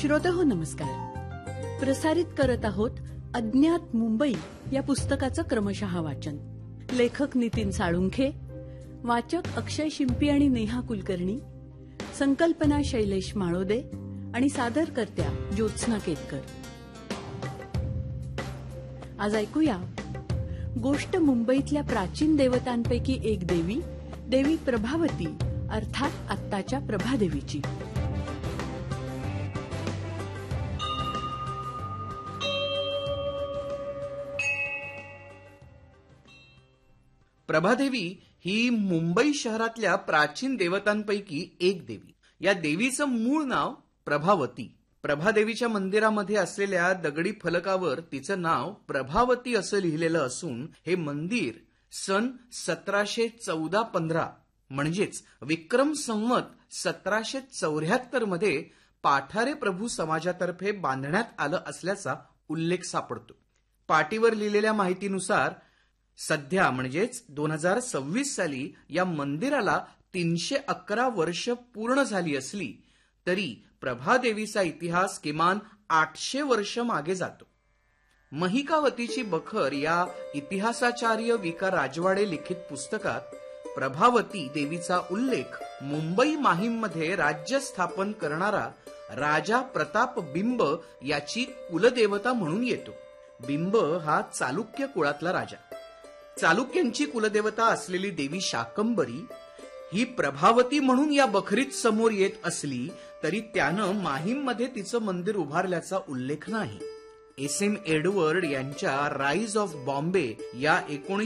श्रोतेहो नमस्कार. प्रसारित करत आहोत अज्ञात मुंबई या पुस्तकाचं क्रमशः वाचन. लेखक नितीन साळुंखे, वाचक अक्षय शिंपी आणि नेहा कुलकर्णी, संकल्पना शैलेश माळोदे आणि सादरकर्त्या ज्योत्स्ना केतकर. आज ऐकूया गोष्ट मुंबईतल्या प्राचीन देवतांपैकी एक देवी, देवी प्रभावती अर्थात आत्ताच्या प्रभादेवीची. प्रभादेवी ही मुंबई शहरातल्या प्राचीन देवतांपैकी एक देवी. या देवीचं मूळ नाव प्रभावती. प्रभादेवीच्या मंदिरामध्ये असलेल्या दगडी फलकावर तिचं नाव प्रभावती असं लिहिलेलं असून हे मंदिर सन 1714-15 म्हणजेच विक्रम संवत 1774 मध्ये पाठारे प्रभू समाजातर्फे बांधण्यात आलं असल्याचा उल्लेख सापडतो. पाटीवर लिहिलेल्या माहितीनुसार सध्या म्हणजेच 2026 साली या मंदिराला 311 वर्ष पूर्ण झाली असली तरी प्रभादेवीचा इतिहास किमान 800 वर्ष मागे जातो. महिकावतीची बखर या इतिहासाचार्य विका राजवाडे लिखित पुस्तकात प्रभावती देवीचा उल्लेख मुंबई माहीममध्ये राज्य स्थापन करणारा राजा प्रताप बिंब याची कुलदेवता म्हणून येतो. बिंब हा चालुक्य कुळातला राजा. चालुक्यांची कुलदेवता असलेली देवी शाकंभरी ही प्रभावती म्हणून या बखरीत समोर येत असली तरी त्यानं माहीममध्ये तिचं मंदिर उभारल्याचा उल्लेख नाही. SM एडवर्ड यांच्या राईज ऑफ बॉम्बे या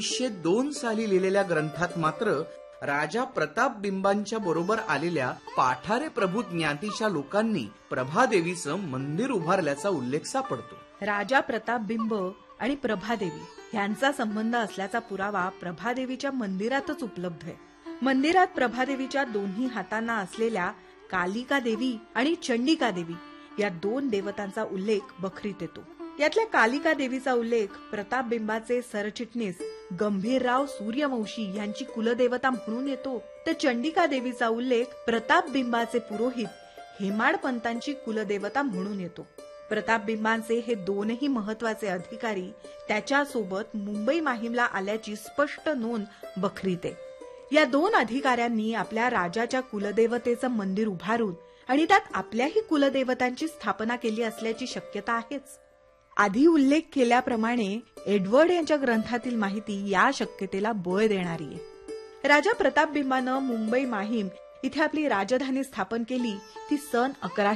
1902 साली लिहिलेल्या ग्रंथात मात्र राजा प्रताप बिंबांच्या बरोबर आलेल्या पाठारे प्रभू ज्ञातीच्या लोकांनी प्रभादेवीचं मंदिर उभारल्याचा उल्लेख सापडतो. राजा प्रताप बिंब आणि प्रभादेवी यांचा संबंध असल्याचा पुरावा प्रभादेवीच्या मंदिरातच उपलब्ध आहे. मंदिरात प्रभादेवीच्या दोन्ही हातांना असलेल्या कालिका देवी आणि चंडिका देवी या दोन देवतांचा उल्लेख बखरीत येतो. यातल्या कालिका देवीचा उल्लेख प्रतापबिंबाचे सरचिटणीस गंभीरराव सूर्यवंशी यांची कुलदेवता म्हणून येतो, तर चंडिका देवीचा उल्लेख प्रतापबिंबाचे पुरोहित हेमाडपंतांची कुलदेवता म्हणून येतो. प्रतापबिंबांचे हे दोनही महत्वाचे अधिकारी त्याच्यासोबत मुंबई माहीमला आल्याची स्पष्ट नोंद बखरीत आहे. या दोन अधिकाऱ्यांनी आपल्या राजाच्या कुलदेवतेचं मंदिर उभारून आणि त्यात आपल्याही कुलदेवतांची स्थापना केली असल्याची शक्यता आहेच. आधी उल्लेख केल्याप्रमाणे एडवर्ड यांच्या ग्रंथातील माहिती या शक्यतेला बळ देणारी आहे. राजा प्रतापबिंबानं मुंबई माहीम इथे आपली राजधानी स्थापन केली ती सन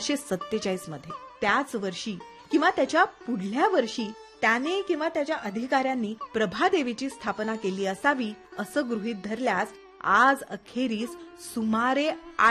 1147 मध्ये. त्याच वर्षी किंवा त्याच्या पुढल्या वर्षी त्याने किंवा त्याच्या अधिकाऱ्यांनी प्रभादेवीची स्थापना केली असावी असं गृहीत धरल्यास आज अखेरीस सुमारे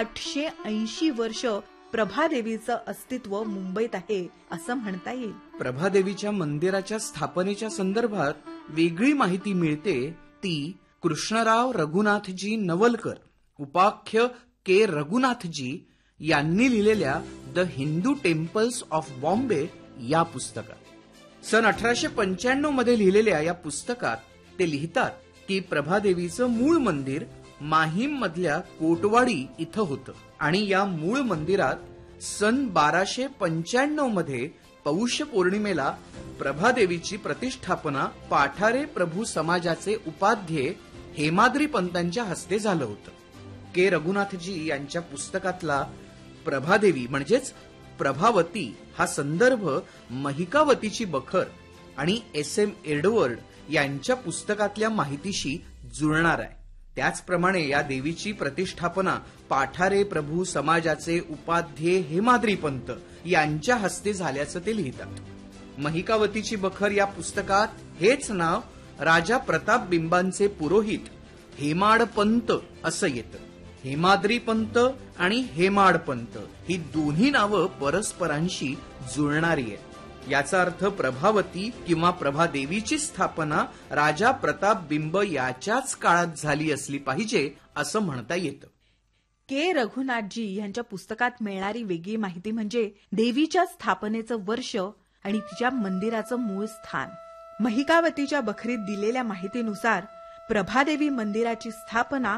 880 वर्ष प्रभादेवीचं अस्तित्व मुंबईत आहे असं म्हणता येईल. प्रभादेवीच्या मंदिराच्या स्थापनेच्या संदर्भात वेगळी माहिती मिळते ती कृष्णराव रघुनाथजी नवलकर उपाख्य के रघुनाथजी यांनी लिहिलेल्या the Hindu temples of Bombay या पुस्तकात. सन 1895 मध्ये लिहिलेल्या या पुस्तकात ते लिहितात की प्रभादेवीचं मूळ मंदिर माहीम मधल्या कोटवाडी इथं होतं आणि या मूळ मंदिरात सन 1295 मध्ये पौष पौर्णिमेला प्रभादेवीची प्रतिष्ठापना पाठारे प्रभू समाजाचे उपाध्ये हेमाद्री पंतांच्या हस्ते झालं होतं. के रघुनाथजी यांच्या पुस्तकातला प्रभादेवी म्हणजेच प्रभावती हा संदर्भ महिकावतीची बखर आणि SM एडवर्ड यांच्या पुस्तकातल्या माहितीशी जुळणार आहे. त्याचप्रमाणे या देवीची प्रतिष्ठापना पाठारे प्रभू समाजाचे उपाध्ये हेमाद्री पंत यांच्या हस्ते झाल्याचं ते लिहितात. महिकावतीची बखर या पुस्तकात हेच नाव राजा प्रताप बिंबांचे पुरोहित हेमाडपंत असं येतं. हेमाद्री पंत आणि हेमाडपंत ही दोन्ही नावं परस्परांशी जुळणारी आहेत. याचा अर्थ प्रभावती किंवा प्रभादेवीची स्थापना राजा प्रताप बिंब याच्याच काळात झाली असली पाहिजे असं म्हणता येतं. के रघुनाथजी यांच्या पुस्तकात मिळणारी वेगळी माहिती म्हणजे देवीच्या स्थापनेचं वर्ष आणि तिच्या मंदिराचं मूळ स्थान. महिकावतीच्या बखरीत दिलेल्या माहितीनुसार प्रभादेवी मंदिराची स्थापना